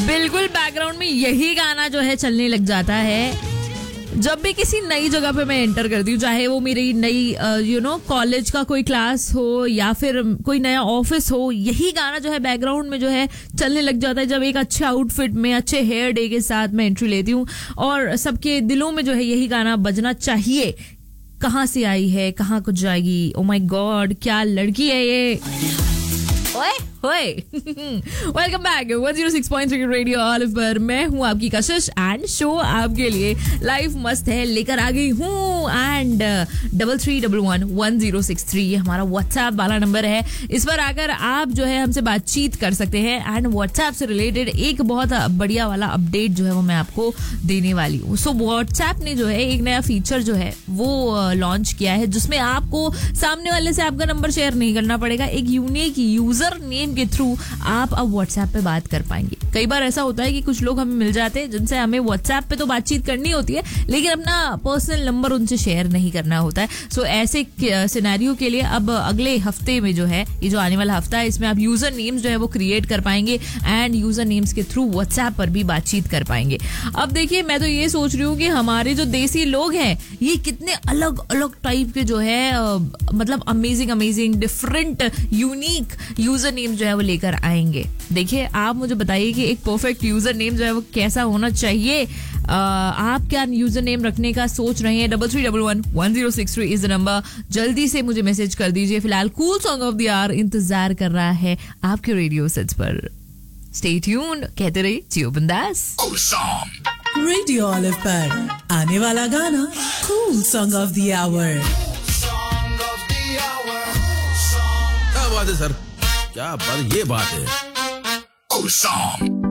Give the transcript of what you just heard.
बिल्कुल बैकग्राउंड में यही गाना जो है चलने लग जाता है जब भी किसी नई जगह पे मैं एंटर करती हूँ, चाहे वो मेरी नई कॉलेज का कोई क्लास हो या फिर कोई नया ऑफिस हो। यही गाना जो है बैकग्राउंड में जो है चलने लग जाता है जब एक अच्छे आउटफिट में, अच्छे हेयर डे के साथ मैं एंट्री लेती हूँ और सबके दिलों में जो है यही गाना बजना चाहिए। कहाँ से आई है, कहाँ को जाएगी, ओ माय गॉड क्या लड़की है ये। ओए वेलकम बैक 106.3 रेडियो ऑलिव पर मैं हूँ आपकी कशिश एंड शो आपके लिए लाइफ मस्त है लेकर आ गई हूँ। एंड 33111063 हमारा व्हाट्सएप वाला नंबर है। इस पर आकर आप जो है हमसे बातचीत कर सकते हैं एंड व्हाट्सएप से रिलेटेड एक बहुत बढ़िया वाला अपडेट जो है वो मैं आपको देने वाली हूँ। सो व्हाट्सएप ने जो है एक नया फीचर जो है वो लॉन्च किया है जिसमें आपको सामने वाले से आपका नंबर शेयर नहीं करना पड़ेगा। एक यूनिक यूजर नेम के थ्रू आप अब व्हाट्सएप पे बात कर पाएंगे। कई बार ऐसा होता है कि कुछ लोग हमें मिल जाते हैं जिनसे हमें व्हाट्सएप पे तो बातचीत करनी होती है लेकिन अपना पर्सनल नंबर उनसे शेयर नहीं करना होता है। सो ऐसे सिनेरियो के लिए अब अगले हफ्ते में जो है, ये जो आने वाला हफ्ता है, इसमें आप यूजर नेम्स जो है वो क्रिएट कर पाएंगे एंड यूजर नेम्स के थ्रू व्हाट्सएप पर भी बातचीत कर पाएंगे। अब देखिए, मैं तो ये सोच रही हूँ कि हमारे जो देसी लोग हैं ये कितने अलग अलग टाइप के जो है मतलब amazing different unique user name जो है वो लेकर आएंगे। देखिए, आप मुझे बताइए कि एक परफेक्ट यूजर नेम जो है वो कैसा होना चाहिए। आप क्या यूजर नेम रखने का सोच रहे हैं? 33111063 इज द नंबर। जल्दी से मुझे मैसेज कर दीजिए। फिलहाल cool song of the our इंतजार कर रहा है आपके रेडियो सेट्स पर। स्टे ट्यून्ड, कहते रहिए जियो बिंदास। रेडियो ऑलिव पर आने वाला गाना cool song of the our. क्या बात है सर, क्या बात, ये बात है।